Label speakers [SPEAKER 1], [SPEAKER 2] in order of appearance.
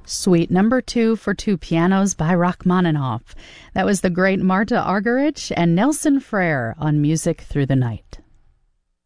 [SPEAKER 1] Suite number 2 for two pianos by Rachmaninoff. That was the great Marta Argerich and Nelson Frere on Music Through the Night.